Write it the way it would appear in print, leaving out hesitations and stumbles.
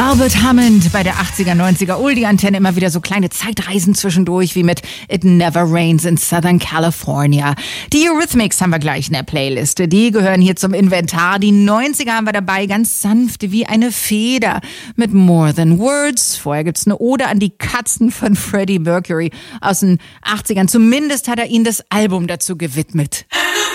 Albert Hammond bei der 80er, 90er Oldie-Antenne, immer wieder so kleine Zeitreisen zwischendurch, wie mit It Never Rains in Southern California. Die Eurythmics haben wir gleich in der Playliste, die gehören hier zum Inventar. Die 90er haben wir dabei, ganz sanft wie eine Feder mit More Than Words. Vorher gibt's eine Ode an die Katzen von Freddie Mercury aus den 80ern. Zumindest hat er ihnen das Album dazu gewidmet.